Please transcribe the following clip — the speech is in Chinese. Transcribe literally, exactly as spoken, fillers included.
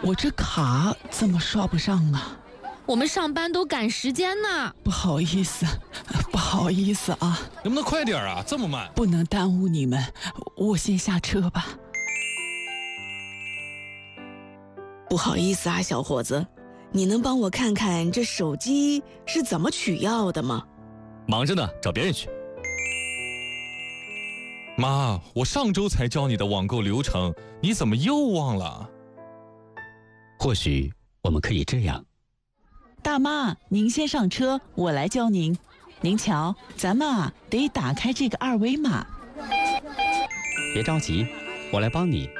我这卡怎么刷不上啊？ 我们上班都赶时间呢。 不好意思，不好意思啊。 能不能快点啊？这么慢。 不能耽误你们，我先下车吧。 不好意思啊，小伙子，你能帮我看看这手机是怎么取药的吗？ 忙着呢，找别人去。 妈，我上周才教你的网购流程，你怎么又忘了？ 或许我们可以这样。 大妈，您先上车，我来教您。您瞧，咱们啊得打开这个二维码。 别着急，我来帮你。